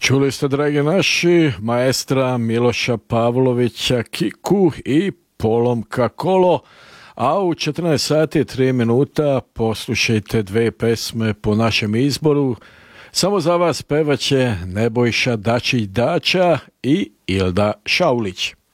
Čuli ste, dragi naši, maestra Miloša Pavlovića Kiku i Polomka Kolo, a u 14 sati 3 minuta poslušajte dve pesme po našem izboru. Samo za vas pevaće Nebojša Dačić Dača i Ilda Šaulić.